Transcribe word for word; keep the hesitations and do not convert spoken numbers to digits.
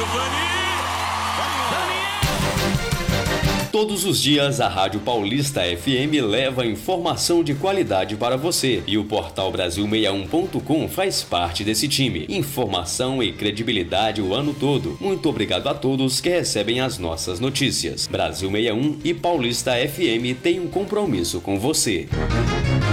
Todos os dias, a Rádio Paulista F M leva informação de qualidade para você. E o portal Brasil sessenta e um ponto com faz parte desse time. Informação e credibilidade o ano todo. Muito obrigado a todos que recebem as nossas notícias. Brasil sessenta e um e Paulista F M têm um compromisso com você.